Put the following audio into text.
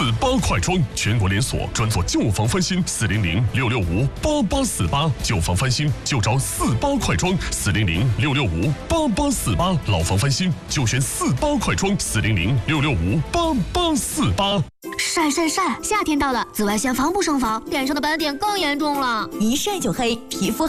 48快装，全国连锁，专做旧房翻新，400-665-8848，旧房翻新就找48快装，400-665-8848，老房翻新就选48快装，400-665-8848。 晒晒晒！夏天到了，紫外线防不胜防，脸上的斑点更严重了。 一晒就黑，皮肤